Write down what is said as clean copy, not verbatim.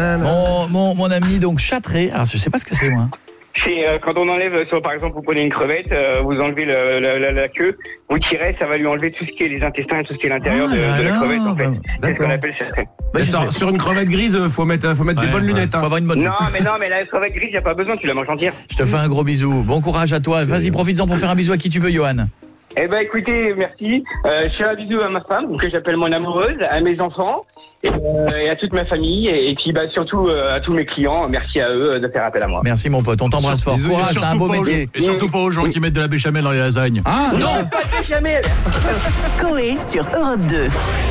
Mon ami, donc châtré. Alors, je sais pas ce que c'est, moi. C'est quand on enlève, par exemple, vous prenez une crevette, vous enlevez la queue, vous tirez, ça va lui enlever tout ce qui est les intestins et tout ce qui est l'intérieur de la crevette, en fait. C'est ce qu'on appelle châtré. Sur une crevette grise, faut mettre des bonnes lunettes. Faut avoir une bonne. Non, mais la crevette grise, y a pas besoin, tu la manges entière. Je te fais un gros bisou. Bon courage à toi. Vas-y, profites-en pour faire un bisou à qui tu veux, Johan. Eh ben, écoutez, merci. Je fais un bisou à ma femme, que j'appelle mon amoureuse, à mes enfants, et à toute ma famille, et puis surtout à tous mes clients. Merci à eux de faire appel à moi. Merci mon pote, on t'embrasse fort. Courage, t'as un beau métier. Et surtout pas aux gens qui mettent de la béchamel dans les lasagnes. Ah non, pas de béchamel. Coé sur Europe 2.